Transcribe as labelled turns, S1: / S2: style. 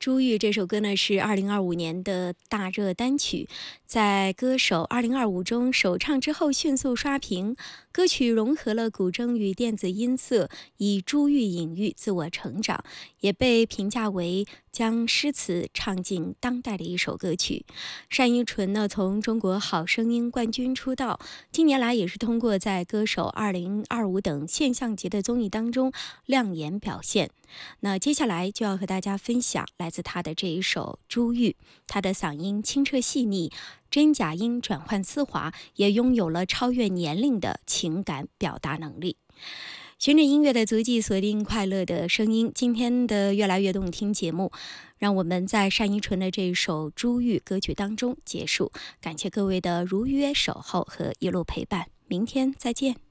S1: 《珠玉》这首歌呢是2025年的大热单曲，在歌手2025中首唱之后迅速刷屏。歌曲融合了古筝与电子音色，以珠玉隐喻自我成长，也被评价为将诗词唱进当代的一首歌曲。单依纯呢从中国好声音冠军出道，近年来也是通过在歌手2025等现象级的综艺当中亮眼表现。那接下来就要和大家分享来自他的这一首《珠玉》，他的嗓音清澈细腻，真假音转换丝滑，也拥有了超越年龄的情感表达能力。循着音乐的足迹，锁定快乐的声音。今天的越来越动听节目，让我们在单依纯的这一首《珠玉》歌曲当中结束。感谢各位的如约守候和一路陪伴，明天再见。